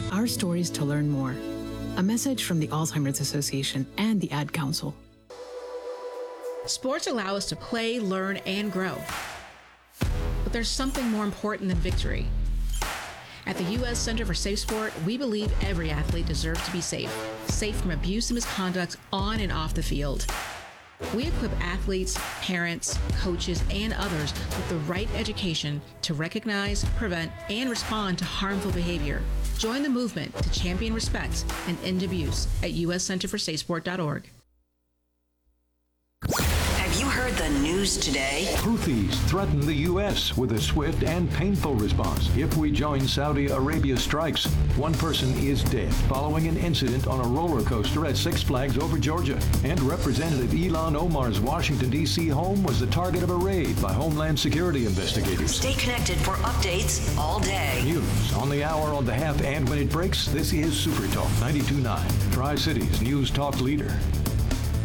Our stories to learn more. A message from the Alzheimer's Association and the Ad Council. Sports allow us to play, learn, and grow. But there's something more important than victory. At the U.S. Center for Safe Sport, we believe every athlete deserves to be safe. Safe from abuse and misconduct on and off the field. We equip athletes, parents, coaches, and others with the right education to recognize, prevent, and respond to harmful behavior. Join the movement to champion respect and end abuse at uscenterforsafesport.org. Have you heard the news today? Houthis threaten the U.S. with a swift and painful response if we join Saudi Arabia's strikes. One person is dead following an incident on a roller coaster at Six Flags over Georgia. And Representative Ilhan Omar's Washington, D.C. home was the target of a raid by Homeland Security investigators. Stay connected for updates all day. News on the hour, on the half, and when it breaks, this is Super Talk 92.9, Tri-Cities News Talk Leader.